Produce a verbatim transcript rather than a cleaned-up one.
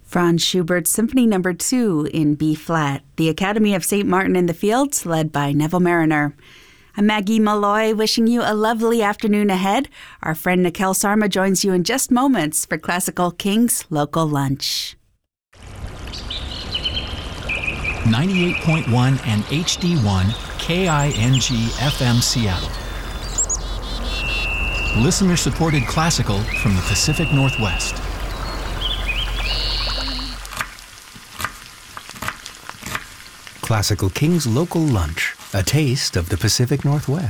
Franz Schubert's Symphony Number two in B-flat, the Academy of Saint Martin in the Fields, led by Neville Mariner. I'm Maggie Malloy, wishing you a lovely afternoon ahead. Our friend Nikhil Sarma joins you in just moments for Classical King's Local Lunch. ninety-eight point one and H D one K I N G F M Seattle. Listener-supported classical from the Pacific Northwest. Classical King's Local Lunch, a taste of the Pacific Northwest.